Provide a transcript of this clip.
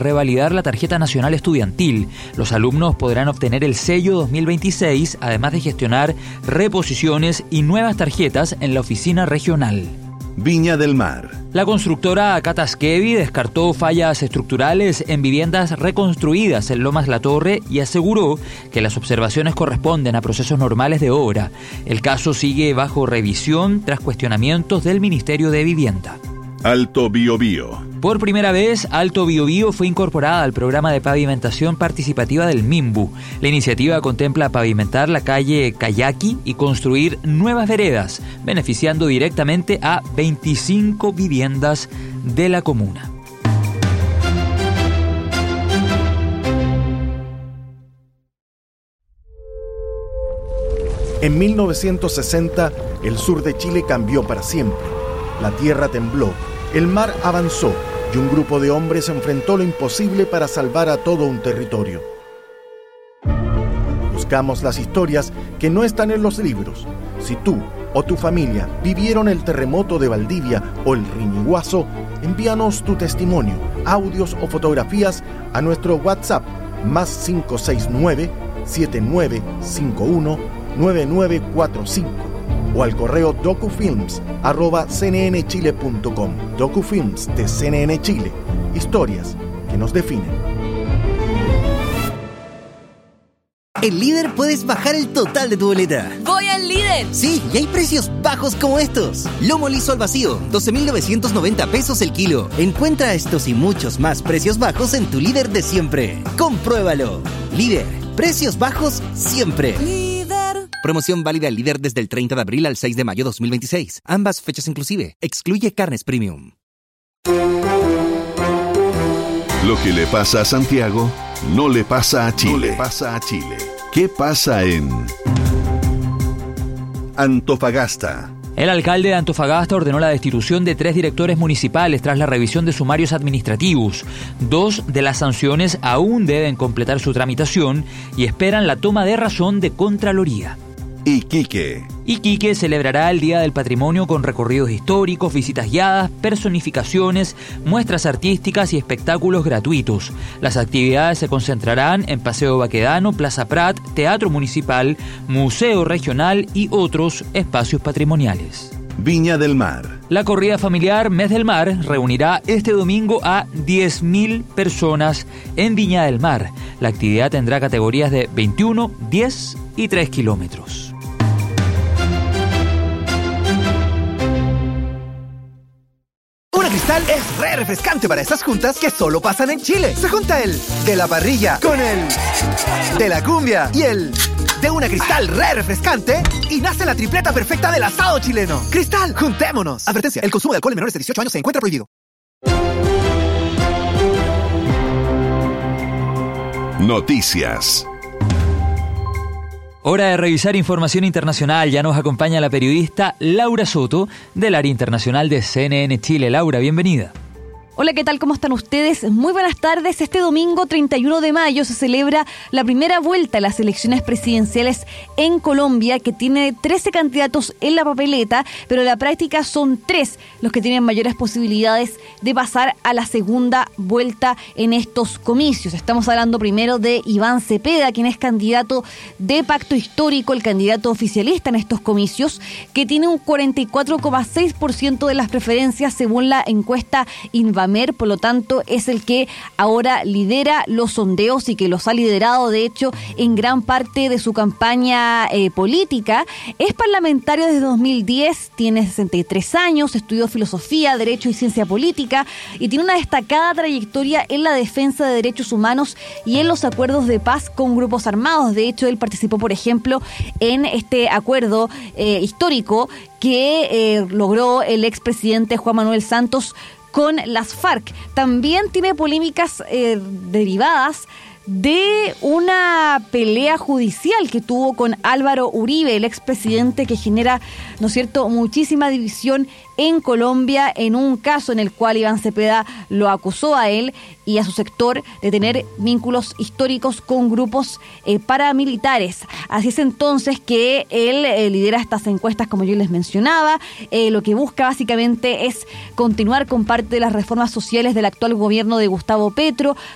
revalidar la tarjeta nacional estudiantil. Los alumnos podrán obtener el sello 2026, además de gestionar reposiciones y nuevas tarjetas en la oficina regional. Viña del Mar. La constructora Cataskevi descartó fallas estructurales en viviendas reconstruidas en Lomas La Torre y aseguró que las observaciones corresponden a procesos normales de obra. El caso sigue bajo revisión tras cuestionamientos del Ministerio de Vivienda. Alto Biobío. Por primera vez, Alto Biobío fue incorporada al programa de pavimentación participativa del MIMBU. La iniciativa contempla pavimentar la calle Cayaqui y construir nuevas veredas, beneficiando directamente a 25 viviendas de la comuna. En 1960, el sur de Chile cambió para siempre. La tierra tembló, el mar avanzó y un grupo de hombres enfrentó lo imposible para salvar a todo un territorio. Buscamos las historias que no están en los libros. Si tú o tu familia vivieron el terremoto de Valdivia o el Riñiguazo, envíanos tu testimonio, audios o fotografías a nuestro WhatsApp +569 7951 9945 o al correo docufilms@cnnchile.com. Docufilms de CNN Chile. Historias que nos definen. En Líder puedes bajar el total de tu boleta. ¡Voy al Líder! Sí, y hay precios bajos como estos. Lomo liso al vacío, 12.990 pesos el kilo. Encuentra estos y muchos más precios bajos en tu Líder de siempre. ¡Compruébalo! Líder, precios bajos siempre. Promoción válida al Líder desde el 30 de abril al 6 de mayo 2026. Ambas fechas inclusive. Excluye carnes premium. Lo que le pasa a Santiago no le pasa a Chile. ¿Qué pasa en Antofagasta? El alcalde de Antofagasta ordenó la destitución de 3 directores municipales tras la revisión de sumarios administrativos. 2 de las sanciones aún deben completar su tramitación y esperan la toma de razón de Contraloría. Iquique celebrará el Día del Patrimonio con recorridos históricos, visitas guiadas, personificaciones, muestras artísticas y espectáculos gratuitos. Las actividades se concentrarán en Paseo Baquedano, Plaza Prat, Teatro Municipal, Museo Regional y otros espacios patrimoniales. Viña del Mar. La corrida familiar Mes del Mar reunirá este domingo a 10.000 personas en Viña del Mar. La actividad tendrá categorías de 21, 10 y 3 kilómetros. Una Cristal es re refrescante para estas juntas que solo pasan en Chile. Se junta el de la parrilla con el de la cumbia y el de una Cristal re refrescante y nace la tripleta perfecta del asado chileno. Cristal, juntémonos. Advertencia, el consumo de alcohol en menores de 18 años se encuentra prohibido. Noticias. Hora de revisar información internacional. Ya nos acompaña la periodista Laura Soto del área internacional de CNN Chile. Laura, bienvenida. Hola, ¿qué tal? ¿Cómo están ustedes? Muy buenas tardes. Este domingo 31 de mayo se celebra la primera vuelta de las elecciones presidenciales en Colombia, que tiene 13 candidatos en la papeleta, pero en la práctica son 3 los que tienen mayores posibilidades de pasar a la segunda vuelta en estos comicios. Estamos hablando primero de Iván Cepeda, quien es candidato de Pacto Histórico, el candidato oficialista en estos comicios, que tiene un 44,6% de las preferencias según la encuesta Invamer. Por lo tanto, es el que ahora lidera los sondeos y que los ha liderado, de hecho, en gran parte de su campaña política. Es parlamentario desde 2010, tiene 63 años, estudió filosofía, derecho y ciencia política y tiene una destacada trayectoria en la defensa de derechos humanos y en los acuerdos de paz con grupos armados. De hecho, él participó, por ejemplo, en este acuerdo histórico que logró el expresidente Juan Manuel Santos con las FARC. También tiene polémicas derivadas de una pelea judicial que tuvo con Álvaro Uribe, el expresidente, que genera, ¿no es cierto?, muchísima división en Colombia, en un caso en el cual Iván Cepeda lo acusó a él y a su sector de tener vínculos históricos con grupos paramilitares. Así es entonces que él lidera estas encuestas, como yo les mencionaba. Lo que busca básicamente es continuar con parte de las reformas sociales del actual gobierno de Gustavo Petro,